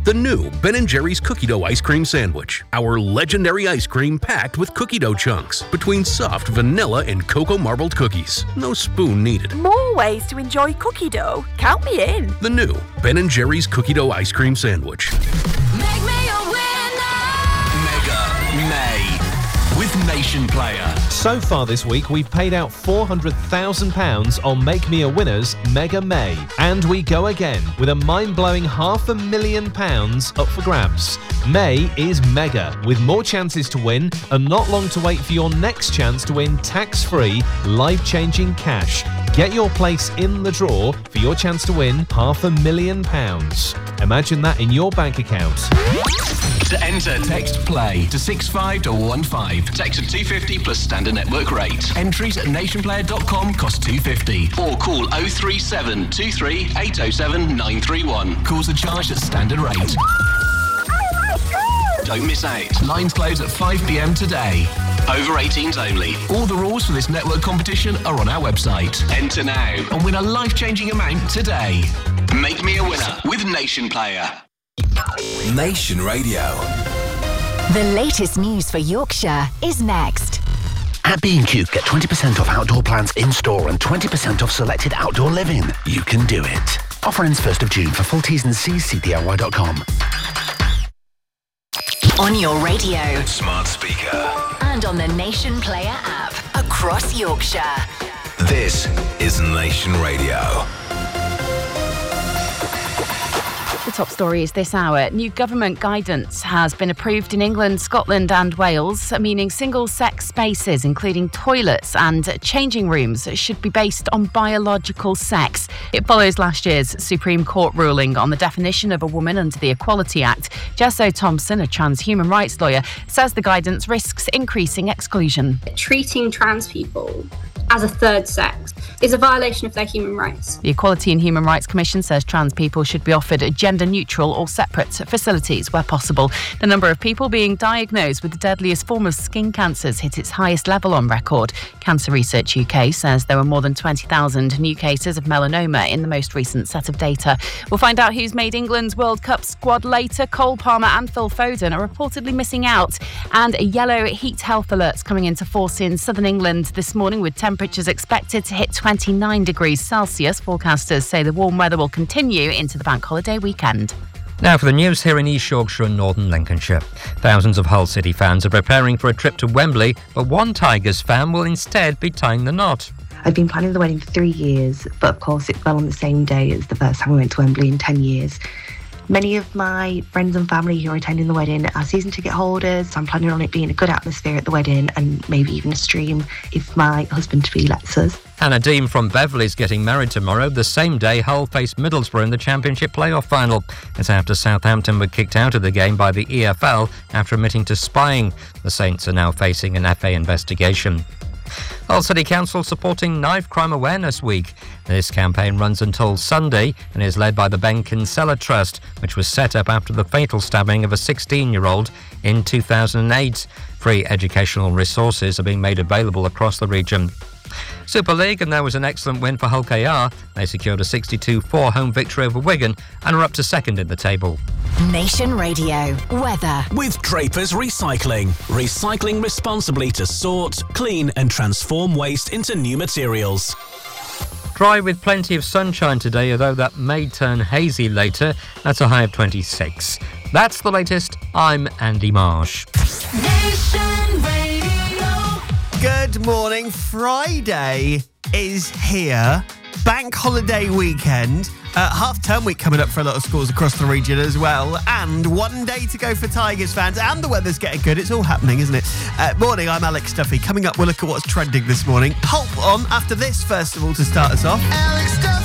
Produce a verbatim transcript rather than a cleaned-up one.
The new Ben and Jerry's Cookie Dough Ice Cream Sandwich. Our legendary ice cream packed with cookie dough chunks between soft vanilla and cocoa marbled cookies. No spoon needed. More ways to enjoy cookie dough. Count me in. The new Ben and Jerry's Cookie Dough Ice Cream Sandwich. Make me a winner! Mega May with Nation Player. So far this week, we've paid out four hundred thousand pounds on Make Me a Winner's Mega May. And we go again with a mind-blowing half a million pounds up for grabs. May is mega, with more chances to win and not long to wait for your next chance to win tax-free, life-changing cash. Get your place in the draw for your chance to win half a million pounds. Imagine that in your bank account. To enter, text PLAY to six five one five. Text at two fifty plus standard network rate. Entries at nationplayer dot com cost two fifty. Or call oh three seven two three eight oh seven nine three one. Calls are charged at standard rate. Don't miss out. Lines close at five p.m. today. Over eighteens only. All the rules for this network competition are on our website. Enter now and win a life-changing amount today. Make me a winner with Nation Player. Nation Radio. The latest news for Yorkshire is next. At B and Q, get twenty percent off outdoor plants in-store and twenty percent off selected outdoor living. You can do it. Offer ends first of June. For full T's and C's, see D I Y dot com. On your radio. Smart speaker. And on the Nation Player app. Across Yorkshire. This is Nation Radio. The top story is this hour. New government guidance has been approved in England, Scotland and Wales, meaning single-sex spaces, including toilets and changing rooms, should be based on biological sex. It follows last year's Supreme Court ruling on the definition of a woman under the Equality Act. Jess O'Thompson, a trans human rights lawyer, says the guidance risks increasing exclusion. Treating trans people as a third sex is a violation of their human rights. The Equality and Human Rights Commission says trans people should be offered gender-neutral or separate facilities where possible. The number of people being diagnosed with the deadliest form of skin cancers hit its highest level on record. Cancer Research U K says there were more than twenty thousand new cases of melanoma in the most recent set of data. We'll find out who's made England's World Cup squad later. Cole Palmer and Phil Foden are reportedly missing out. And yellow heat health alerts coming into force in southern England this morning, with temperatures expected to hit twenty-nine degrees Celsius. Forecasters say the warm weather will continue into the bank holiday weekend. Now for the news here in East Yorkshire and Northern Lincolnshire. Thousands of Hull City fans are preparing for a trip to Wembley, but one Tigers fan will instead be tying the knot. I've been planning the wedding for three years, but of course it fell on the same day as the first time we went to Wembley in ten years. Many of my friends and family who are attending the wedding are season ticket holders, so I'm planning on it being a good atmosphere at the wedding and maybe even a stream if my husband-to-be lets us. Hannah Dean from Beverley's getting married tomorrow, the same day Hull face Middlesbrough in the Championship playoff final. It's after Southampton were kicked out of the game by the E F L after admitting to spying. The Saints are now facing an F A investigation. Hull City Council supporting Knife Crime Awareness Week. This campaign runs until Sunday and is led by the Ben Kinsella Trust, which was set up after the fatal stabbing of a sixteen-year-old in two thousand eight. Free educational resources are being made available across the region. Super League, and there was an excellent win for Hull K R. They secured a sixty-two four home victory over Wigan and are up to second in the table. Nation Radio weather. With Draper's Recycling. Recycling responsibly to sort, clean and transform waste into new materials. Dry with plenty of sunshine today, although that may turn hazy later. That's a high of twenty-six. That's the latest. I'm Andy Marsh. Nation Radio. Good morning. Friday is here. Bank holiday weekend. Uh, half-term week coming up for a lot of schools across the region as well. And one day to go for Tigers fans. And the weather's getting good. It's all happening, isn't it? Uh, morning, I'm Alex Duffy. Coming up, we'll look at what's trending this morning. Pulp on after this, first of all, to start us off. Alex Duffy.